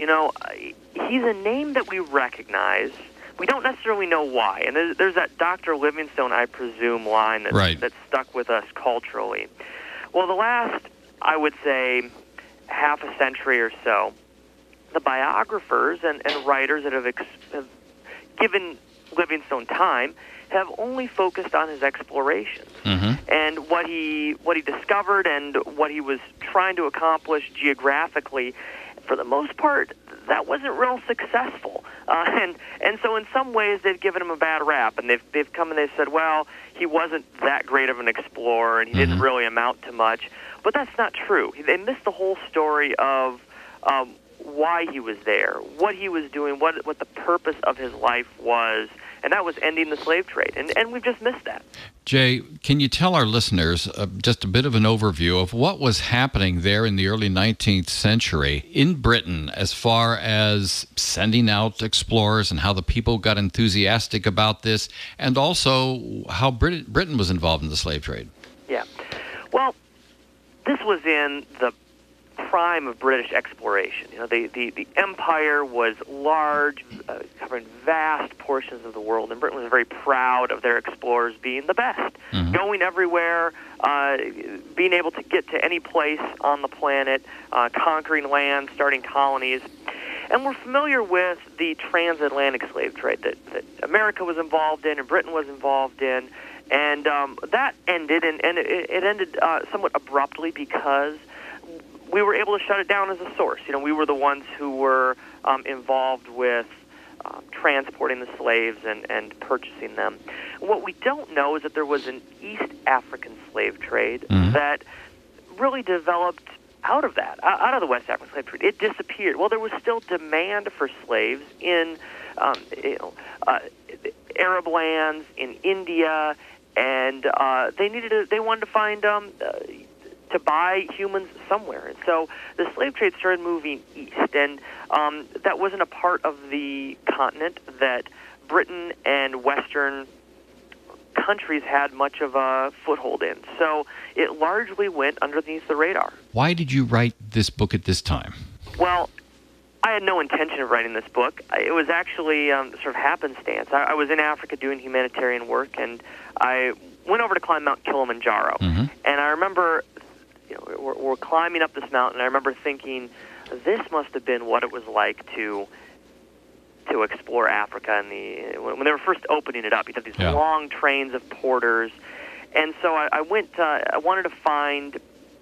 He's a name that we recognize. We don't necessarily know why. And there's that Dr. Livingstone, I presume, line that stuck with us culturally. Well, the last, I would say, half a century or so, the biographers and writers that have given Livingstone time have only focused on his explorations and what he discovered and what he was trying to accomplish geographically. For the most part, that wasn't real successful, and so in some ways they've given him a bad rap, and they've come and they've said, well, he wasn't that great of an explorer and he didn't really amount to much. But that's not true. They missed the whole story of why he was there, what he was doing, what the purpose of his life was, and that was ending the slave trade. And we've just missed that. Jay, can you tell our listeners just a bit of an overview of what was happening there in the early 19th century in Britain as far as sending out explorers and how the people got enthusiastic about this, and also how Britain was involved in the slave trade? Yeah. Well, this was in the prime of British exploration. The empire was large, covering vast portions of the world, and Britain was very proud of their explorers being the best, going everywhere, being able to get to any place on the planet, conquering land, starting colonies. And we're familiar with the transatlantic slave trade that America was involved in and Britain was involved in, and that ended, and it ended somewhat abruptly because we were able to shut it down as a source. We were the ones who were involved with transporting the slaves and purchasing them. What we don't know is that there was an East African slave trade that really developed out of that, out of the West African slave trade. It disappeared. Well, there was still demand for slaves in Arab lands, in India, and they wanted to find to buy humans somewhere. And so the slave trade started moving east, and that wasn't a part of the continent that Britain and Western countries had much of a foothold in. So it largely went underneath the radar. Why did you write this book at this time? Well, I had no intention of writing this book. It was actually sort of happenstance. I was in Africa doing humanitarian work, and I went over to climb Mount Kilimanjaro. And I remember we're climbing up this mountain, and I remember thinking, this must have been what it was like to explore Africa when they were first opening it up. You had these long trains of porters, and so I wanted to find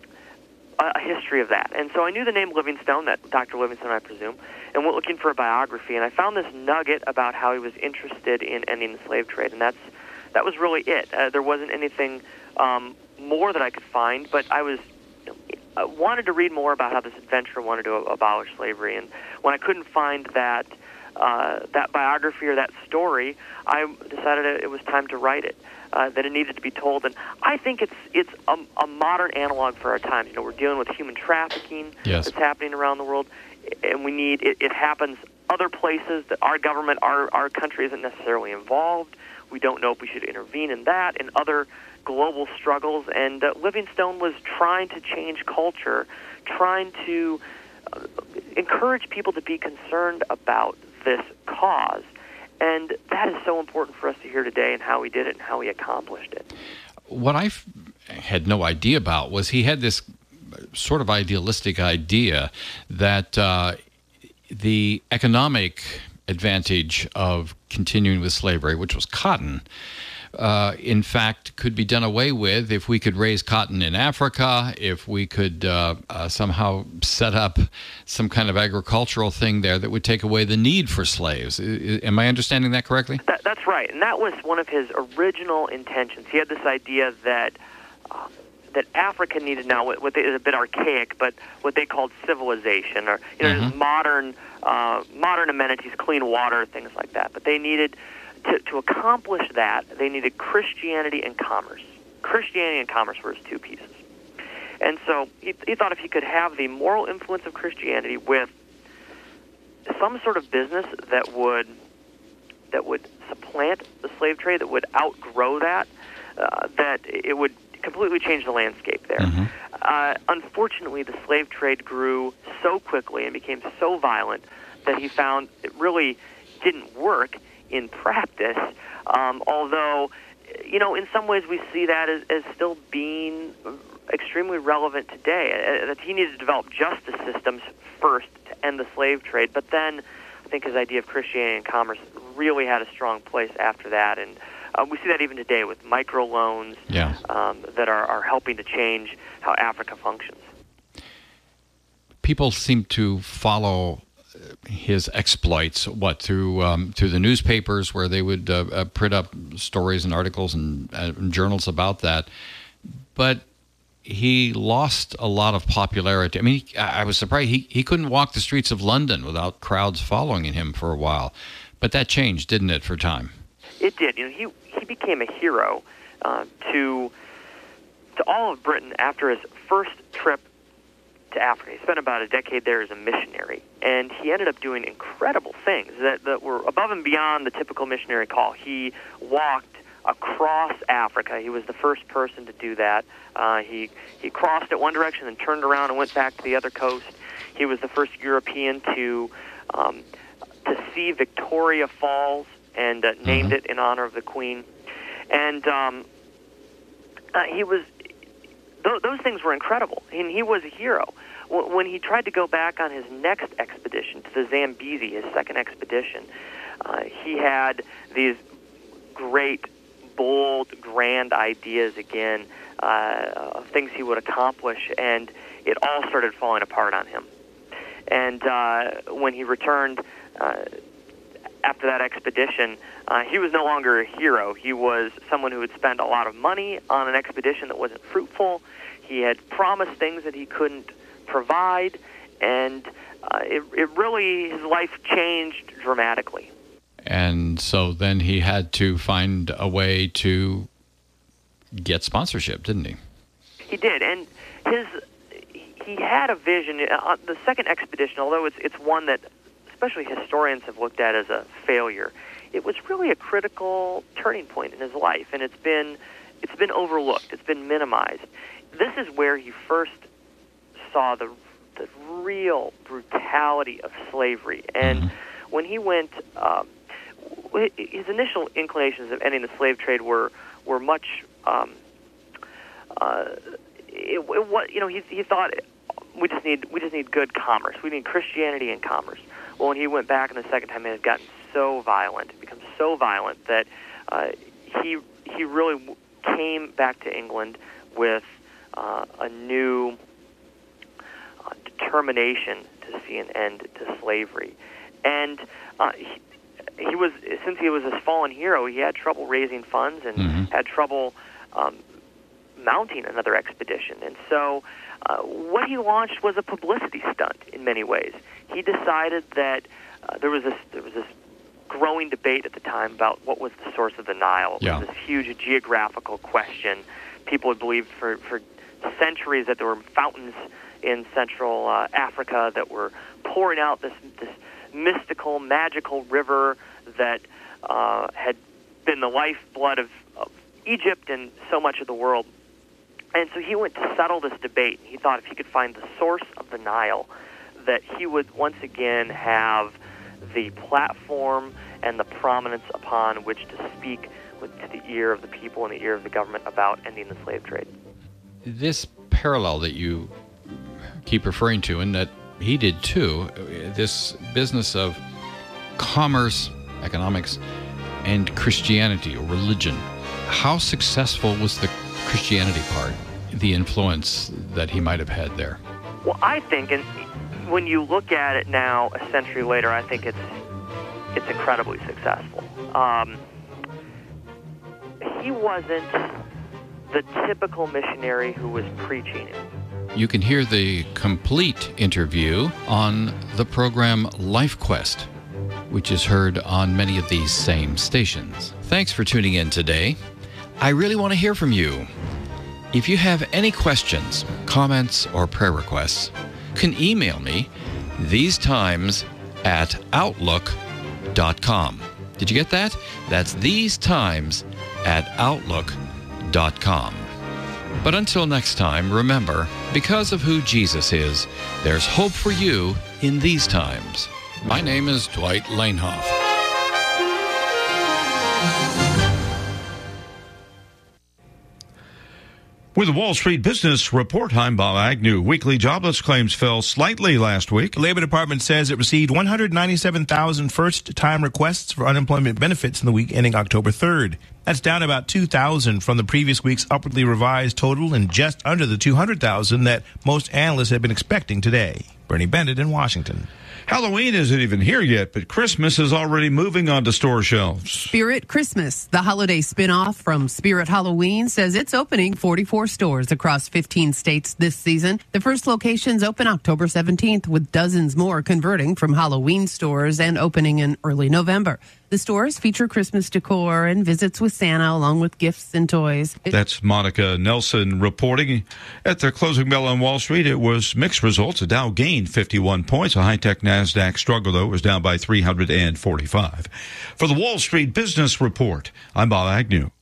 a history of that. And so I knew the name Livingstone, that Dr. Livingstone, I presume, and went looking for a biography, and I found this nugget about how he was interested in ending the slave trade, and that was really it. There wasn't anything more that I could find, but I wanted to read more about how this adventurer wanted to abolish slavery, and when I couldn't find that biography or that story, I decided it was time to write it, that it needed to be told. And I think it's a modern analog for our times. We're dealing with human trafficking that's happening around the world, and we need it happens other places that our government, our country isn't necessarily involved. We don't know if we should intervene in that and other global struggles. And Livingstone was trying to change culture, trying to encourage people to be concerned about this cause. And that is so important for us to hear today, and how he did it and how he accomplished it. What I had no idea about was he had this sort of idealistic idea that the economic advantage of continuing with slavery, which was cotton, in fact, could be done away with if we could raise cotton in Africa, if we could somehow set up some kind of agricultural thing there that would take away the need for slaves. Am I understanding that correctly? That's right, and that was one of his original intentions. He had this idea that Africa needed now what is a bit archaic, but what they called civilization, or modern amenities, clean water, things like that. But they needed to accomplish that, they needed Christianity and commerce. Christianity and commerce were his two pieces. And so he thought if he could have the moral influence of Christianity with some sort of business that would supplant the slave trade, that would outgrow that, that it would completely changed the landscape there. Unfortunately, the slave trade grew so quickly and became so violent that he found it really didn't work in practice, although, in some ways we see that as still being extremely relevant today, that he needed to develop justice systems first to end the slave trade, but then I think his idea of Christianity and commerce really had a strong place after that, and we see that even today with microloans that are helping to change how Africa functions. People seem to follow his exploits, through the newspapers, where they would print up stories and articles and journals about that. But he lost a lot of popularity. I mean, I was surprised he couldn't walk the streets of London without crowds following him for a while. But that changed, didn't it, for a time? It did. He became a hero to all of Britain after his first trip to Africa. He spent about a decade there as a missionary, and he ended up doing incredible things that were above and beyond the typical missionary call. He walked across Africa. He was the first person to do that. He crossed at one direction and turned around and went back to the other coast. He was the first European to see Victoria Falls and named it in honor of the Queen. And those things were incredible, and he was a hero. When he tried to go back on his next expedition to the Zambezi, his second expedition, he had these great, bold, grand ideas again of things he would accomplish, and it all started falling apart on him. And when he returned after that expedition, he was no longer a hero. He was someone who had spent a lot of money on an expedition that wasn't fruitful. He had promised things that he couldn't provide, and it really, his life changed dramatically. And so then he had to find a way to get sponsorship, didn't he? He did, and he had a vision. The second expedition, although it's one that especially historians have looked at as a failure, it was really a critical turning point in his life, and it's been overlooked. It's been minimized. This is where he first saw the real brutality of slavery. And when he went, his initial inclinations of ending the slave trade were much. He thought we just need good commerce. We need Christianity and commerce. Well, when he went back the second time, it had gotten so violent. It became so violent that he really came back to England with a new determination to see an end to slavery. And he was, since he was this fallen hero, he had trouble raising funds and had trouble mounting another expedition. And so what he launched was a publicity stunt in many ways. He decided that there was this growing debate at the time about what was the source of the Nile. It was this huge geographical question. People had believed for centuries that there were fountains in Central Africa that were pouring out this mystical, magical river that had been the lifeblood of Egypt and so much of the world. And so he went to settle this debate. He thought if he could find the source of the Nile, that he would once again have the platform and the prominence upon which to speak to the ear of the people and the ear of the government about ending the slave trade. This parallel that you keep referring to, and that he did too, this business of commerce, economics, and Christianity or religion. How successful was the Christianity part, the influence that he might have had there? Well, I think, and when you look at it now, a century later, I think it's incredibly successful. He wasn't the typical missionary who was preaching it. You can hear the complete interview on the program Life Quest, which is heard on many of these same stations. Thanks for tuning in today. I really want to hear from you. If you have any questions, comments, or prayer requests, you can email me thesetimes@outlook.com. Did you get that? That's thesetimes@outlook.com. But until next time, remember, because of who Jesus is, there's hope for you in these times. My name is Dwight Lanehoff. With the Wall Street Business Report, I'm Bob Agnew. Weekly jobless claims fell slightly last week. The Labor Department says it received 197,000 first-time requests for unemployment benefits in the week ending October 3rd. That's down about 2,000 from the previous week's upwardly revised total and just under the 200,000 that most analysts had been expecting today. Bernie Bennett in Washington. Halloween isn't even here yet, but Christmas is already moving onto store shelves. Spirit Christmas, the holiday spinoff from Spirit Halloween, says it's opening 44 stores across 15 states this season. The first locations open October 17th, with dozens more converting from Halloween stores and opening in early November. The stores feature Christmas decor and visits with Santa, along with gifts and toys. That's Monica Nelson reporting. At the closing bell on Wall Street, it was mixed results. The Dow gained 51 points. A high-tech NASDAQ struggle, though, was down by 345. For the Wall Street Business Report, I'm Bob Agnew.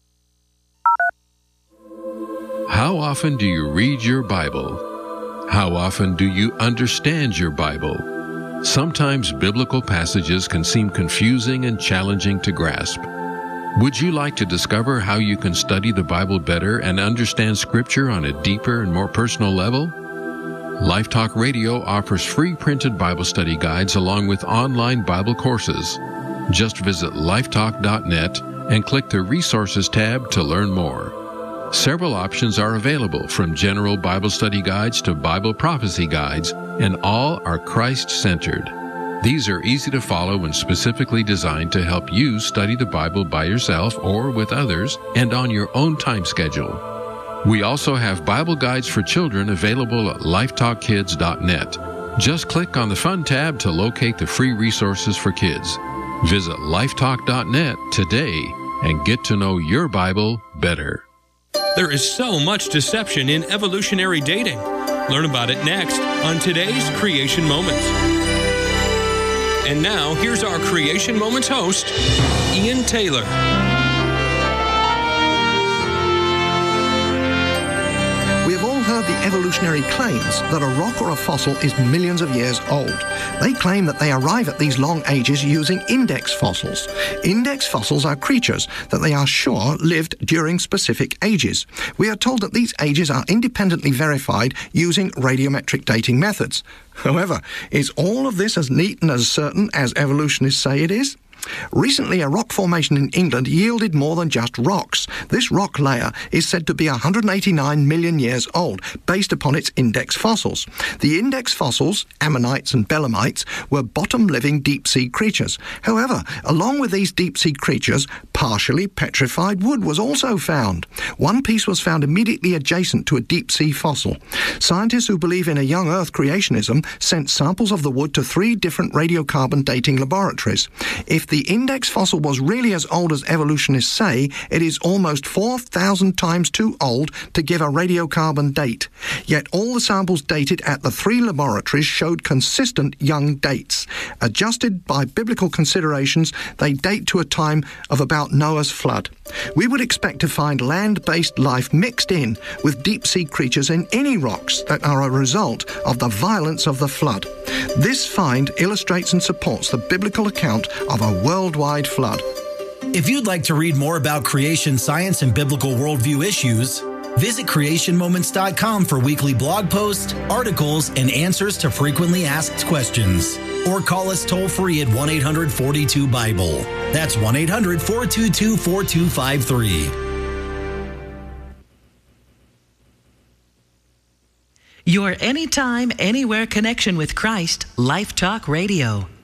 How often do you read your Bible? How often do you understand your Bible? Sometimes biblical passages can seem confusing and challenging to grasp. Would you like to discover how you can study the Bible better and understand Scripture on a deeper and more personal level? Life Talk Radio offers free printed Bible study guides along with online Bible courses. Just visit lifetalk.net and click the Resources tab to learn more. Several options are available, from general Bible study guides to Bible prophecy guides, and all are Christ-centered. These are easy to follow and specifically designed to help you study the Bible by yourself or with others and on your own time schedule. We also have Bible guides for children available at lifetalkkids.net. Just click on the Fun tab to locate the free resources for kids. Visit lifetalk.net today and get to know your Bible better. There is so much deception in evolutionary dating. Learn about it next on today's Creation Moments. And now, here's our Creation Moments host, Ian Taylor. We have all heard the evolutionary claims that a rock or a fossil is millions of years old. They claim that they arrive at these long ages using index fossils. Index fossils are creatures that they are sure lived during specific ages. We are told that these ages are independently verified using radiometric dating methods. However, is all of this as neat and as certain as evolutionists say it is? Recently, a rock formation in England yielded more than just rocks. This rock layer is said to be 189 million years old, based upon its index fossils. The index fossils, ammonites and belemnites, were bottom-living deep-sea creatures. However, along with these deep-sea creatures, partially petrified wood was also found. One piece was found immediately adjacent to a deep-sea fossil. Scientists who believe in a young Earth creationism sent samples of the wood to 3 different radiocarbon dating laboratories. If the index fossil was really as old as evolutionists say, it is almost 4,000 times too old to give a radiocarbon date. Yet all the samples dated at the 3 laboratories showed consistent young dates. Adjusted by biblical considerations, they date to a time of about Noah's flood. We would expect to find land-based life mixed in with deep-sea creatures in any rocks that are a result of the violence of the flood. This find illustrates and supports the biblical account of a worldwide flood. If you'd like to read more about creation science and biblical worldview issues, visit creationmoments.com for weekly blog posts, articles, and answers to frequently asked questions. Or call us toll-free at 1-800-42-BIBLE. That's 1-800-422-4253. Your anytime, anywhere connection with Christ, Life Talk Radio.